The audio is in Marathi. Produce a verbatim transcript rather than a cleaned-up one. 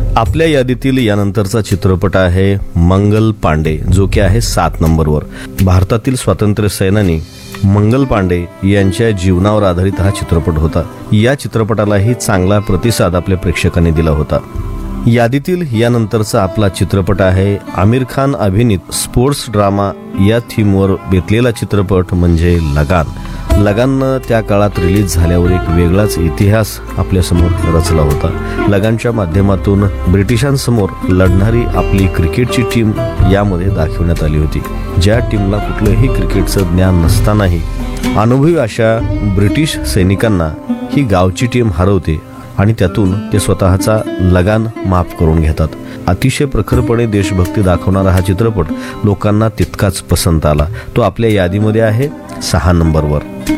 आपल्या यादीतील यानंतरचा चित्रपट आहे मंगल पांडे, जो की आहे सात नंबरवर. भारतातील स्वातंत्र्य सेनानी मंगल पांडे यांच्या जीवनावर आधारित हा चित्रपट होता. या चित्रपटालाही चांगला प्रतिसाद आपल्या प्रेक्षकांनी दिला होता. यादीतील यानंतरचा आपला चित्रपट आहे आमिर खान अभिनीत स्पोर्ट्स ड्रामा या थीमवर बेतलेला चित्रपट म्हणजे लगान. लगाननं त्या काळात रिलीज झाल्यावर एक वेगळाच इतिहास आपल्यासमोर रचला होता. लगानच्या माध्यमातून ब्रिटिशांसमोर लढणारी आपली क्रिकेटची टीम यामध्ये दाखवण्यात आली होती. ज्या टीमला कुठलंही क्रिकेटचं ज्ञान नसतानाही अनुभवी अशा ब्रिटिश सैनिकांना ही गावची टीम हरवते आणि त्यातून ते स्वतःचा लगान माफ करून घेतात. अतिशय प्रखरपणे देशभक्ती दाखवणारा हा चित्रपट लोकांना तितकाच पसंत आला. तो आपल्या यादीमध्ये आहे सहा नंबरवर.